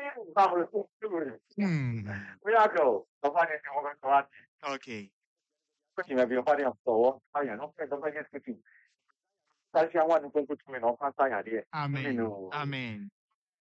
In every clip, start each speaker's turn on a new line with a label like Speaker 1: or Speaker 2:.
Speaker 1: We are go.
Speaker 2: Okay.
Speaker 1: Quindi mi abbiamo fatto un po', non credo che sia sai siamo in questo momento non fa sai a dire.
Speaker 2: Amen. Amen.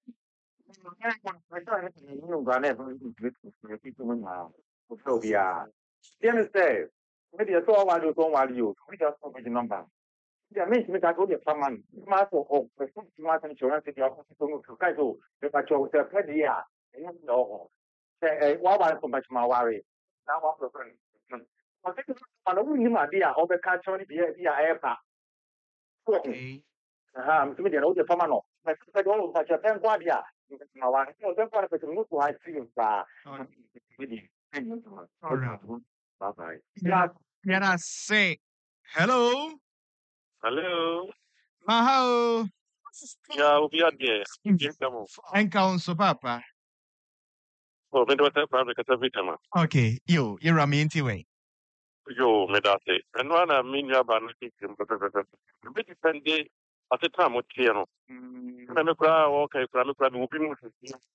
Speaker 1: Non va ne ma so via. Tiene te. Vedi a tua value con value, mi da sto di number. Ya me mi da go di fama. Ma so ho, per tutti ma tan c'è che ho fatto un caso, per faccio se per dia. E non no. Se wa va come ma worry. Now what the ma che ma non mi ma dia, ho per caccio di via e pa.
Speaker 2: Okay.
Speaker 1: Mimi dia no di fama no. Ma se go fa c'è ben qua dia. Ma va, no, ben qua per non tu hai sì fa. Vedi.
Speaker 2: All right.
Speaker 1: Bye bye.
Speaker 2: Yara say hello.
Speaker 3: Hello.
Speaker 2: Mahao.
Speaker 3: Yeah, we'll be out there. Come on.
Speaker 2: Enka papa.
Speaker 3: Oh, me do that for the Vitama.
Speaker 2: Okay. You're a minty way.
Speaker 3: Yo, me that say. And one I mean, you have a meeting. But depend at the time what you know. I'm a crowd, okay, I'm a crowd, we'll be moving.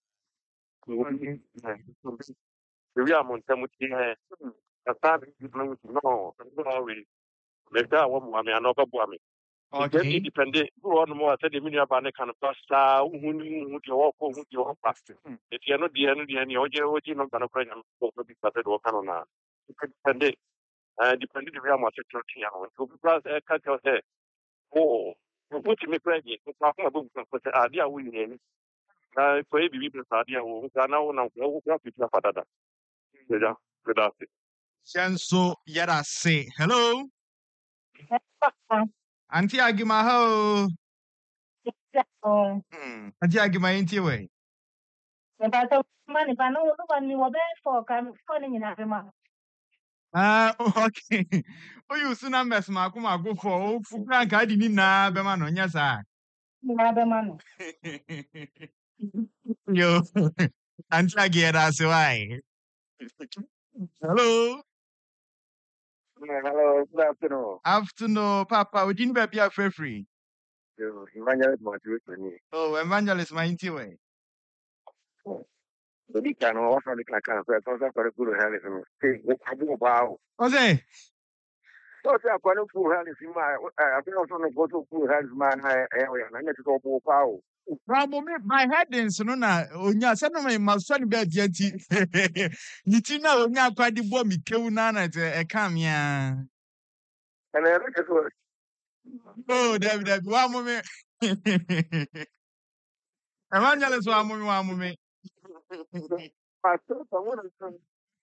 Speaker 3: We are on time with you. I started to know, no, sorry. Make that one, I know about me.
Speaker 2: Okay.
Speaker 3: Independent, who on more said the million about the kind of pasta, who you walk over with your pasta. If you're not the end, the you're not going to pray and be started working on that. Dependent, dependent, we are much a church here. So, plus, a cut your hair. Oh, put me pregnant. Talking about the idea winning. For a baby, the idea will now people for that. Yeah, good afternoon.
Speaker 2: Shanso Yara say hello. Auntie Agima ho. Auntie Agima inti way. Okay. Oh, you soon numbers makuma go for Frank Adini na bema no nyasa. Yo. Auntie Agira say why. Hello.
Speaker 1: Hello, good afternoon.
Speaker 2: Afternoon, Papa. We didn't be a free.
Speaker 1: Emmanuel Montreal.
Speaker 2: Oh, evangelist my inti way.
Speaker 1: Jadi kan orang orang di kelakar, saya tahu saya pada guru hari itu. Aku bau.
Speaker 2: Ose.
Speaker 1: So saya pada guru hari itu mah, aku orang go to guru hari itu mah, yang nanya tu kau bau.
Speaker 2: My headings no na onya se no me masoni be dianti. Niti na onya kwadi bo mi kewu na na te e kam ya.
Speaker 1: Karena itu
Speaker 2: Oh, David, wa mo me. Evangelist wa mo me.
Speaker 1: pastor kamu nanti.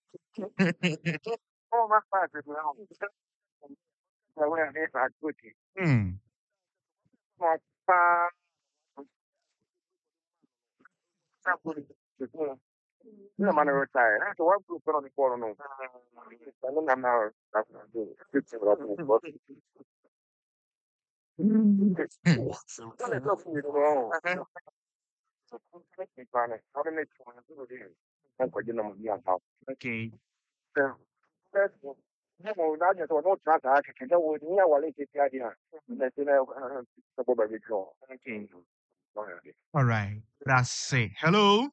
Speaker 1: Oh mas pastor now. Saya yang ini takut. Mas takut. Não, mas não sai. Ah, tu vai pro no colo não. Não dá nada. Tá tudo. Olha só filho, não. Agora me chama tudo isso. Não pode não me dar.
Speaker 2: Okay.
Speaker 1: Não, nada, eu não trata, que então o dinheiro eu ali que tinha ali. Mas né, eu vou beber só.
Speaker 2: Okay. All right. That's it. Hello.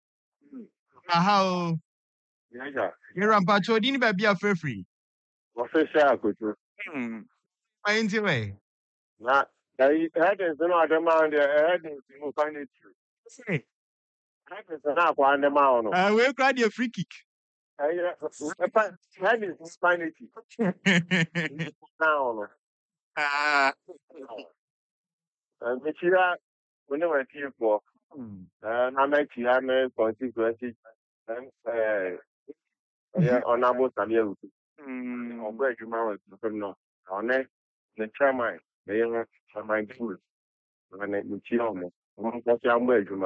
Speaker 2: How?
Speaker 1: Já.
Speaker 2: You're on patrol. Didn't be a free.
Speaker 1: Você sabe que
Speaker 2: My inti way.
Speaker 1: na daí headings não adema de headings no find
Speaker 2: Say.
Speaker 1: headings na kwa adema no.
Speaker 2: We cried a free kick.
Speaker 1: Aí headings no find it now no.
Speaker 2: Ah.
Speaker 1: Me tira when we see for na me tira me consequences honorable Samuel. Ọgbọ ẹjuma wẹ tuntun náà ọnẹ ní chairman ẹyẹ wọn chairman school ọnẹ nìkí ọmọ wọn kọ sí àmọ ẹjuma.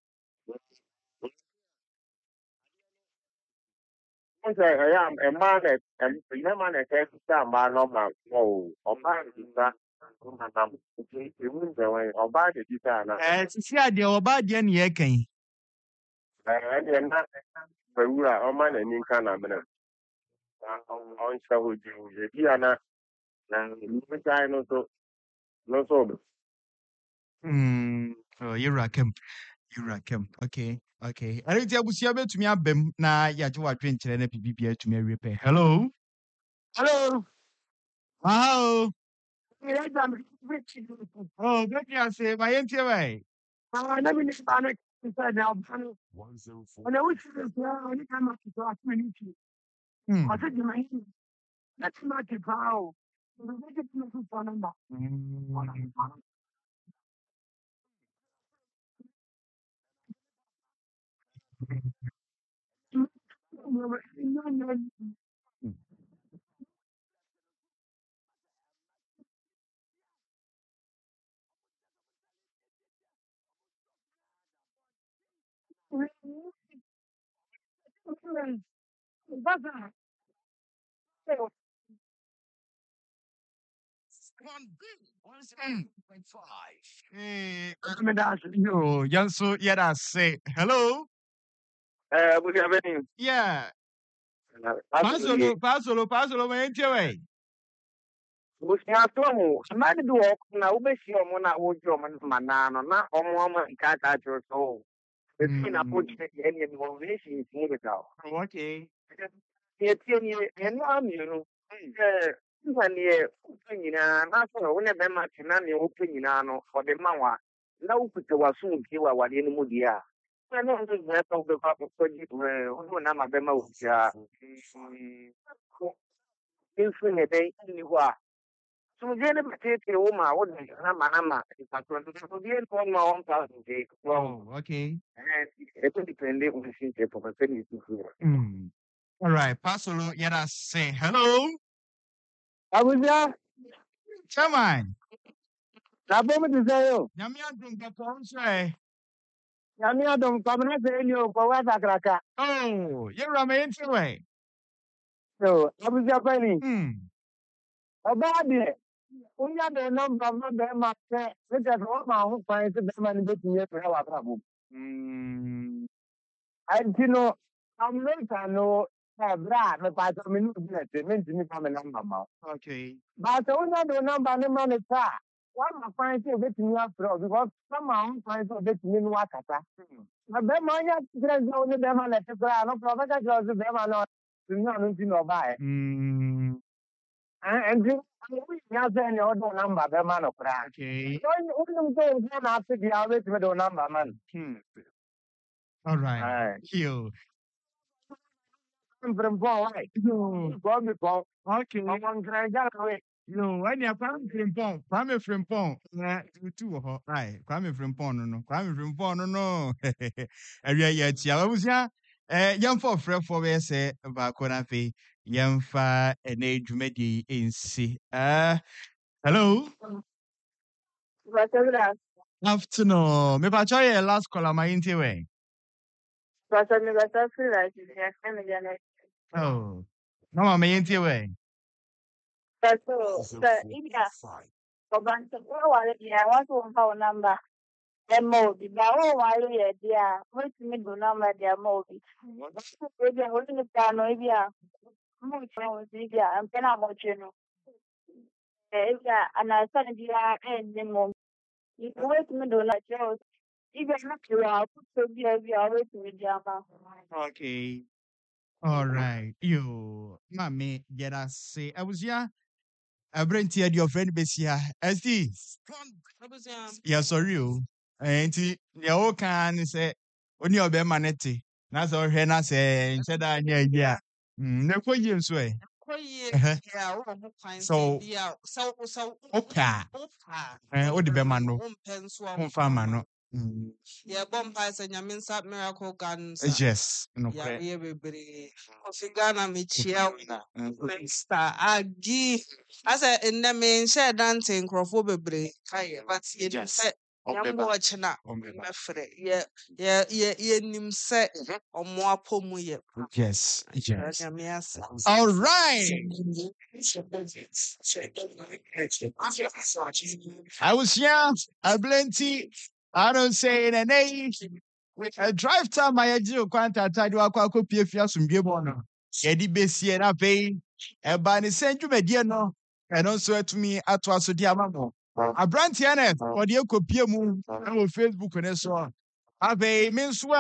Speaker 1: wọn sẹ ẹyà ẹmá nẹ kẹ sísá àmà nọmba wọn o ọba àdìsá ọmọdé ewu ìbẹwẹ ọba àdìsá àná.
Speaker 2: Sisi ade oba ade na ye kan.
Speaker 1: ẹdí ẹná pẹwúrà ọmọ nà ní nǹkan nà mìíràn ọ̀nṣẹ́ ojú ẹbí àná na nígbà yẹn ló sọ.
Speaker 2: Oh, you're right. Irakem. Okay. Okay. I think abusia betumi abem na yaje wadwe nkyere na bibi atumi awie Hello.
Speaker 4: Hello.
Speaker 2: Wow.
Speaker 4: Richard.
Speaker 2: Oh, good to say my NTV.
Speaker 4: Let me just find it. Now, 104. And I wish you was there. I come up to talk to you. I said, you might. That's not your power.
Speaker 2: Yo, Yanso, yeah, say hello.
Speaker 1: We have any.
Speaker 2: Yeah. Pasolo, my NTV.
Speaker 1: Busiato, somebody do walk now, we see a mona old German manano, not on woman cat at your soul. The thing I put any innovation is moving out.
Speaker 2: Okay.
Speaker 1: It's in one, you know. When you're opening, not for when a man can only open for the mawa. Now put the soon kill what in Mudia. I know the rest of the papa project where I'm a demo. Infinite, anywhere. So then I take a woman, I wouldn't have if I could be on my own thousand days.
Speaker 2: Oh, okay.
Speaker 1: And it will depend on the city for a penny to hear.
Speaker 2: All right, Pasolo, yeah, say hello.
Speaker 4: I was there.
Speaker 2: Chairman.
Speaker 4: I promise to say,
Speaker 2: Yamia don't get on say.
Speaker 4: Yamia don't come and say you for what I crack.
Speaker 2: Oh, you're a man way.
Speaker 4: So, I was there, Penny. About it. We had a number of them up there. Look at all my own finds the man get me for our problem. And you know, I'm not know. Brad, my father, I mean, meant to me come a number.
Speaker 2: Okay.
Speaker 4: But I don't know number, no man is far. One of my friends get me up because somehow finds a bit in Wakata. But then my friends only them on the ground, no problem. I was them are not to know by. And you have any other number, the man of Brad.
Speaker 2: Okay.
Speaker 4: Don't go after the average middle number, man.
Speaker 2: All right. You.
Speaker 4: I'm from Paul. Go before.
Speaker 2: Okay.
Speaker 4: I'm on away.
Speaker 2: No, when you're Kwame Frimpong, two, right? Kwame Frimpong, no, Kwame Frimpong, no. Every year, I was young for Fred for we say about Konafi, young fa and age medi in C. Hello. Afternoon. Maybe I try a last call my interview. Oh, no, I'm interview.
Speaker 5: That's all. Number. The movie, but oh, why dear? Wait me do number their movie. Maybe I'm holding the piano, maybe I'm gonna watch you. And I said, yeah, and the mom. You wait me do not show. Even if you are put so be always with Jama.
Speaker 2: Okay. All right. You, mommy, get us say, I was I bring to your friend Bessia. SD. Yeah, sorry. And the old can say, when you're be maneti. That's all Hena say, said I hear, yeah. No, for years way. So, okay. What the Bemano? Farmano.
Speaker 6: Yeah, bumpers and Yaminsa Miracle Guns.
Speaker 2: Yes, no,
Speaker 6: yeah, Figana Michia, Star Agi. As a in the main shed dancing Crawford, but yes. I'm watching up. Yeah, nim set or more pomu.
Speaker 2: Yes. All right. I was young, I plenty. I don't say in an age. I drive time my idea quanta tide walk up if you have some game on. Eddie Bessie and I pay a banny sent you media no. And also to me at was a diamamo. A brand Tianet or the Okopiamu on Facebook and so on. Ave, me nso